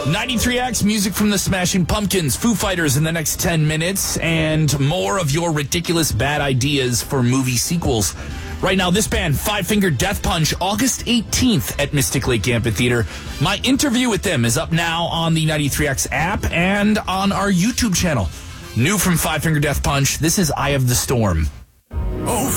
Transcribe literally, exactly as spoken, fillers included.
ninety-three X, music from the Smashing Pumpkins, Foo Fighters in the next ten minutes, and more of your ridiculous bad ideas for movie sequels. Right now, this band, Five Finger Death Punch, August eighteenth at Mystic Lake Amphitheater. My interview with them is up now on the ninety-three X app and on our YouTube channel. New from Five Finger Death Punch, this is Eye of the Storm. Oh,